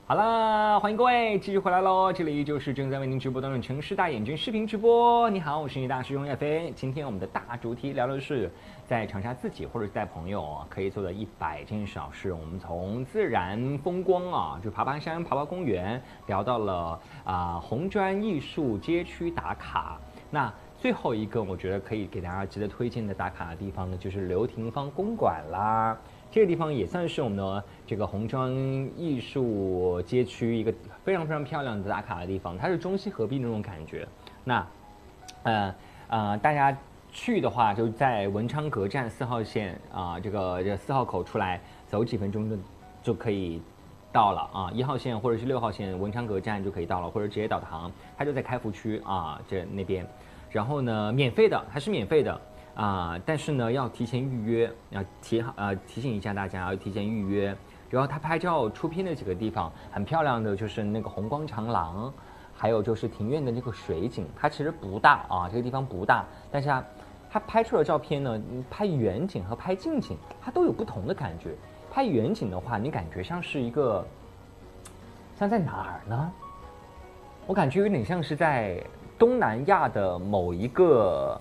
好了，欢迎各位继续回来喽！这里就是正在为您直播当中城市大眼睛视频直播。你好，我是你大师兄叶飞。今天我们的大主题聊的是在长沙自己或者是带朋友可以做的100件小事。我们从自然风光就爬爬山、爬爬公园，聊到了红砖艺术街区打卡。那最后一个我觉得可以给大家值得推荐的打卡的地方呢，就是刘廷芳公馆啦。这个地方也算是我们的这个红砖艺术街区一个非常非常漂亮的打卡的地方，它是中西合璧那种感觉。那，大家去的话，就在文昌阁站4号线这个4号口出来，走几分钟就可以到了1号线或者是6号线文昌阁站就可以到了，或者直接导航，它就在开福区这那边。然后呢，免费的，它是免费的。但是呢，要提前预约，要提醒一下大家要提前预约。然后他拍照出片的几个地方很漂亮的，就是那个红光长廊，还有就是庭院的那个水景，它其实不大这个地方不大，但是它拍出的照片呢，拍远景和拍近景，它都有不同的感觉。拍远景的话，你感觉像是一个，像在哪儿呢？我感觉有点像是在东南亚的某一个。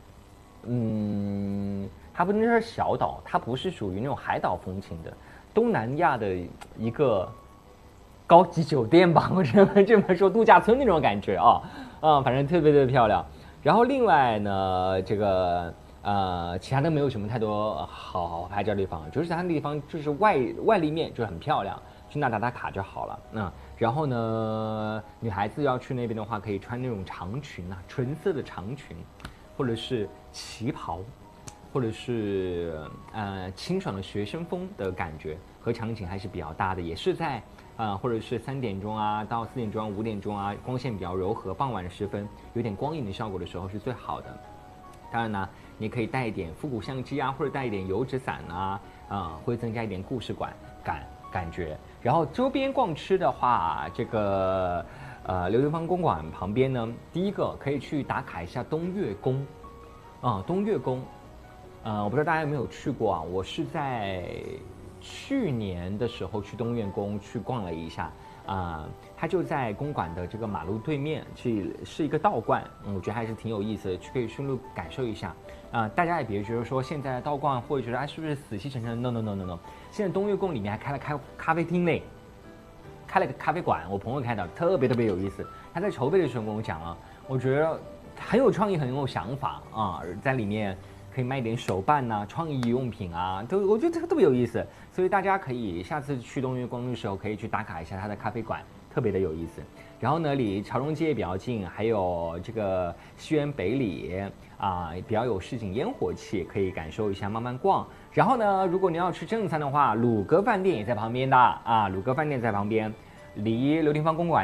它不能是小岛，它不是属于那种海岛风情的，东南亚的一个高级酒店吧，我这么说，度假村那种感觉反正特别的漂亮。然后另外呢，这个其他的没有什么太多好拍照的地方，就是它那地方就是外立面就是很漂亮，去那打打卡就好了。然后呢，女孩子要去那边的话，可以穿那种长裙纯色的长裙。或者是旗袍，或者是清爽的学生风的感觉，和场景还是比较搭的，也是在或者是3点钟到4点钟、5点钟光线比较柔和，傍晚时分有点光影的效果的时候是最好的。当然呢，你可以带一点复古相机或者带一点油纸伞会增加一点故事感觉。然后周边逛吃的话，这个。刘廷芳公馆旁边呢，第一个可以去打卡一下东岳宫，东岳宫，我不知道大家有没有去过我是在去年的时候去东岳宫去逛了一下，它就在公馆的这个马路对面，是一个道观，我觉得还是挺有意思的，可以顺路感受一下。大家也别觉得说现在道观会觉得是不是死气沉沉 ？No， 现在东岳宫里面还开了咖啡厅呢。开了个咖啡馆，我朋友开的，特别有意思。他在筹备的时候跟我讲我觉得很有创意，很有想法在里面可以卖点手办创意用品我觉得这个特别有意思。所以大家可以下次去东岳宫的时候，可以去打卡一下他的咖啡馆，特别的有意思。然后呢，离朝荣街也比较近，还有这个西园北里比较有市井烟火气，可以感受一下，慢慢逛。然后呢，如果你要吃正餐的话，鲁阁饭店也在旁边的鲁阁饭店在旁边，离刘廷芳公馆